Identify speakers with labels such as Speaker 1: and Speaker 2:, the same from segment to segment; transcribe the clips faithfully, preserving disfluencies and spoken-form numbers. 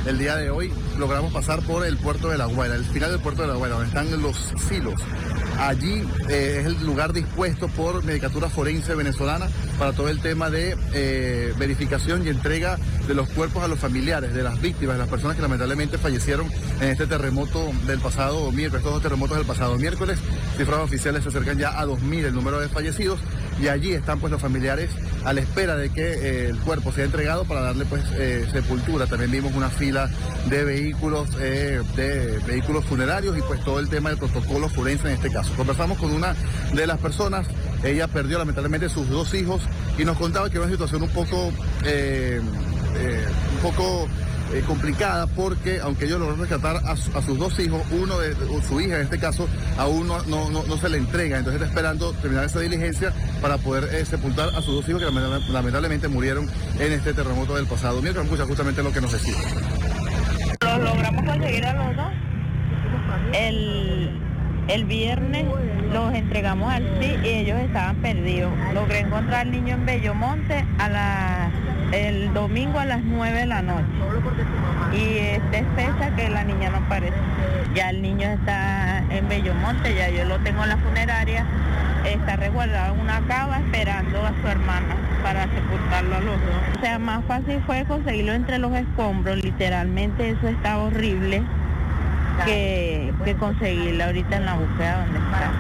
Speaker 1: el día de hoy logramos pasar por el puerto de La Guaira, el final del puerto de La Guaira, donde están los silos. Allí eh, es el lugar dispuesto por Medicatura Forense Venezolana para todo el tema de eh, verificación y entrega de los cuerpos a los familiares de las víctimas, de las personas que lamentablemente fallecieron en este terremoto del pasado miércoles, estos dos terremotos del pasado miércoles. Cifras oficiales se acercan ya a dos mil el número de fallecidos, y allí están pues los familiares a la espera de que eh, el cuerpo sea entregado para darle pues eh, sepultura. También vimos una fila de vehículos, eh, de vehículos funerarios y pues todo el tema del protocolo forense en este caso. Conversamos con una de las personas, ella perdió lamentablemente sus dos hijos y nos contaba que era una situación un poco, eh, eh, un poco eh, complicada, porque aunque ellos lograron rescatar a, su, a sus dos hijos, uno de o su hija en este caso, aún no, no, no, no se le entrega, entonces está esperando terminar esa diligencia para poder eh, sepultar a sus dos hijos que lamentablemente murieron en este terremoto del pasado miércoles. Escucha justamente lo que nos decía.
Speaker 2: Los logramos conseguir a los dos. El, el viernes los entregamos al C I y ellos estaban perdidos. Logré encontrar al niño en Bellomonte a la, el domingo a las nueve de la noche. Y este fecha que la niña no aparece. Ya el niño está en Bellomonte, ya yo lo tengo en la funeraria. Está resguardado en una cava esperando a su hermana para sepultarlo a los dos. O sea, más fácil fue conseguirlo entre los escombros, literalmente eso está horrible, que, que conseguirlo ahorita en la búsqueda donde está.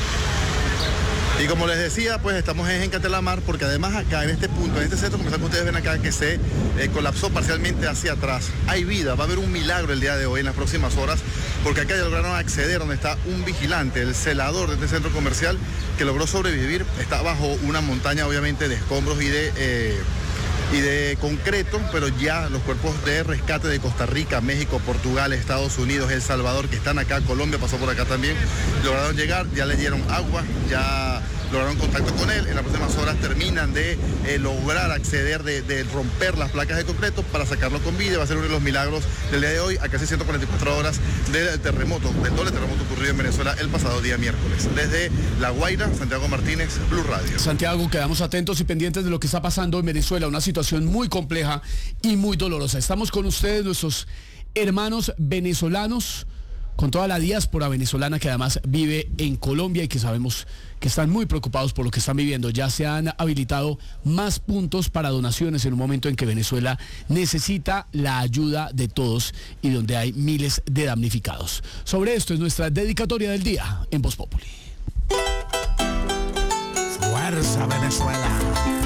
Speaker 1: Y como les decía, pues estamos en Catelamar, porque además acá en este punto, en este centro comercial que ustedes ven acá, que se eh, colapsó parcialmente hacia atrás, hay vida, va a haber un milagro el día de hoy, en las próximas horas, porque acá ya lograron acceder donde está un vigilante, el celador de este centro comercial, que logró sobrevivir. Está bajo una montaña obviamente de escombros y de... Eh, y de concreto, pero ya los cuerpos de rescate de Costa Rica, México, Portugal, Estados Unidos, El Salvador, que están acá, Colombia pasó por acá también, lograron llegar, ya le dieron agua, ya lograron contacto con él. En las próximas horas terminan de eh, lograr acceder, de, de romper las placas de concreto para sacarlo con vida. Va a ser uno de los milagros del día de hoy, a casi ciento cuarenta y cuatro horas del terremoto, del doble terremoto ocurrido en Venezuela el pasado día miércoles. Desde La Guaira, Santiago Martínez, Blue Radio.
Speaker 3: Santiago, quedamos atentos y pendientes de lo que está pasando en Venezuela, una situación muy compleja y muy dolorosa. Estamos con ustedes, nuestros hermanos venezolanos, con toda la diáspora venezolana que además vive en Colombia y que sabemos que están muy preocupados por lo que están viviendo. Ya se han habilitado más puntos para donaciones en un momento en que Venezuela necesita la ayuda de todos y donde hay miles de damnificados. Sobre esto es nuestra dedicatoria del día en Voz Populi.
Speaker 4: Fuerza Venezuela.